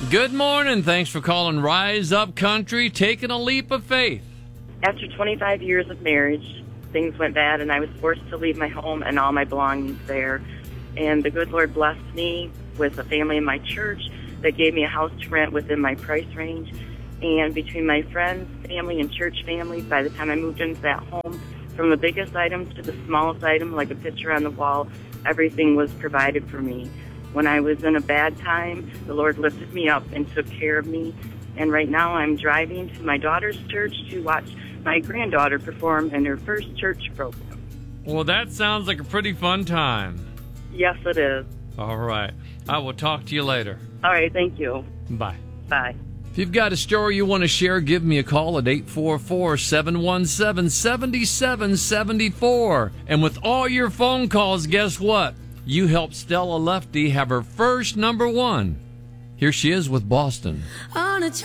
Good morning. Thanks for calling Rise Up Country, taking a leap of faith. After 25 years of marriage, things went bad, and I was forced to leave my home and all my belongings there. And the good Lord blessed me with a family in my church that gave me a house to rent within my price range. And between my friends, family, and church family, by the time I moved into that home, from the biggest items to the smallest item, like a picture on the wall, everything was provided for me. When I was in a bad time, the Lord lifted me up and took care of me. And right now I'm driving to my daughter's church to watch my granddaughter perform in her first church program. Well, that sounds like a pretty fun time. Yes, it is. All right. I will talk to you later. All right, thank you. Bye. Bye. If you've got a story you want to share, give me a call at 844-717-7774. And with all your phone calls, guess what? You helped Stella Lefty have her first #1. Here she is with Boston.